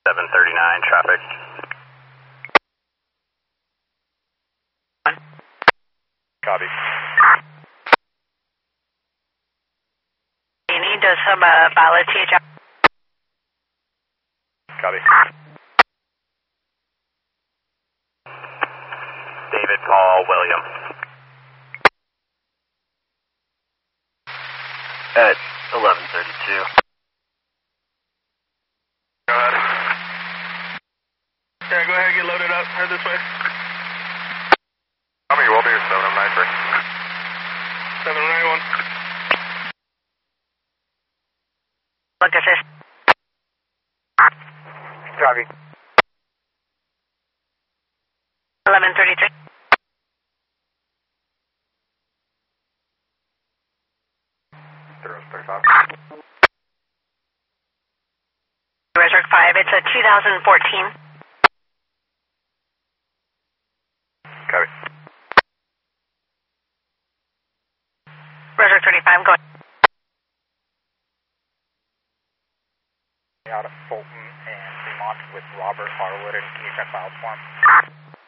739 traffic. Copy. You need some valid THR. Copy. David Paul William. At 1132. Go ahead. Yeah, go ahead, get loaded up. Head this way. How many will be 7093? 791. Look at this. Copy. 1133. Resort 5, it's a 2014. Copy. Resort 35, go ahead. Out of Fulton and Fremont with Robert Harwood and THF file form.